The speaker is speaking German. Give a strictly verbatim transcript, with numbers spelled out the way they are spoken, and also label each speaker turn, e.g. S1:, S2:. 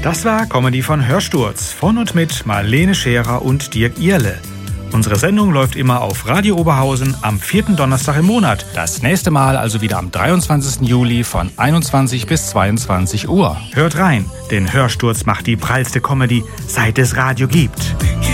S1: Das war Comedy von Hörsturz von und mit Marlene Scherer und Dirk Ierle. Unsere Sendung läuft immer auf Radio Oberhausen am vierten Donnerstag im Monat. Das nächste Mal also wieder am dreiundzwanzigsten Juli von einundzwanzig bis zweiundzwanzig Uhr. Hört rein, denn Hörsturz macht die prallste Comedy, seit es Radio gibt.